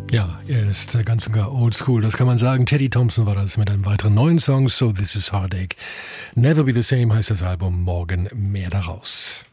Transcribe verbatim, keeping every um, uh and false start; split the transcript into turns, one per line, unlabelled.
Ja, er ist ganz und gar oldschool, das kann man sagen. Teddy Thompson war das mit einem weiteren neuen Song, So This Is Heartache. Never Be The Same heißt das Album, morgen mehr daraus.